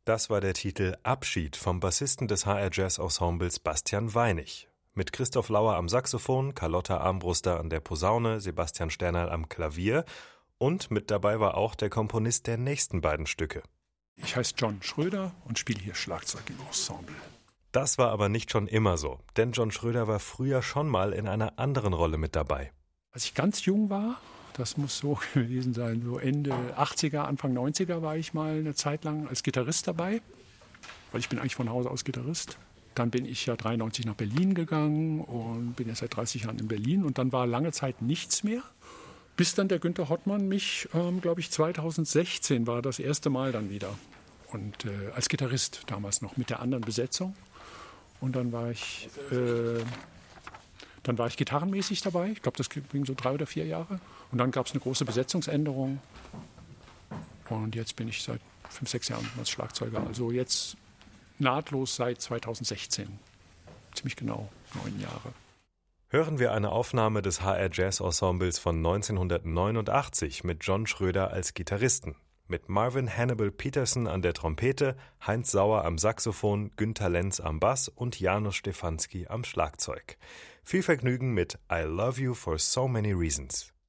Das war der Titel Abschied vom Bassisten des HR Jazz Ensembles Bastian Weinig. Mit Christoph Lauer am Saxophon, Carlotta Armbruster an der Posaune, Sebastian Sternerl am Klavier und mit dabei war auch der Komponist der nächsten beiden Stücke. Ich heiße John Schröder und spiele hier Schlagzeug im Ensemble. Das war aber nicht schon immer so, denn John Schröder war früher schon mal in einer anderen Rolle mit dabei. Als ich ganz jung war, das muss so gewesen sein, so Ende 80er, Anfang 90er war ich mal eine Zeit lang als Gitarrist dabei, weil ich bin eigentlich von Hause aus Gitarrist. Dann bin ich ja 93 nach Berlin gegangen und bin jetzt seit 30 Jahren in Berlin und dann war lange Zeit nichts mehr. Bis dann der Günther Hottmann mich, glaube ich, 2016 war das erste Mal dann wieder. Und als Gitarrist damals noch mit der anderen Besetzung. Und dann war ich gitarrenmäßig dabei. Ich glaube, das ging so 3 oder 4 Jahre. Und dann gab es eine große Besetzungsänderung. Und jetzt bin ich seit 5, 6 Jahren als Schlagzeuger. Also jetzt nahtlos seit 2016. Ziemlich genau 9 Jahre. Hören wir eine Aufnahme des HR Jazz Ensembles von 1989 mit John Schröder als Gitarristen. Mit Marvin Hannibal Peterson an der Trompete, Heinz Sauer am Saxophon, Günter Lenz am Bass und Janusz Stefanski am Schlagzeug. Viel Vergnügen mit I Love You for So Many Reasons.